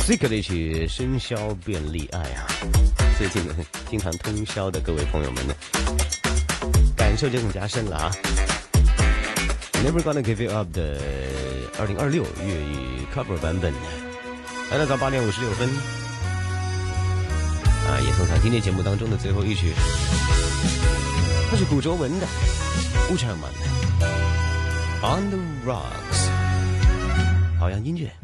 Sick 的一曲深宵便利爱啊，最近经常通宵的各位朋友们呢，感受就更加深了啊。Never Gonna Give You Up 的2026粤语 cover 版本，来到8点56分啊，也送上今天节目当中的最后一曲，这是古卓文的乌柴尔曼的 On the Rocks，好样音乐。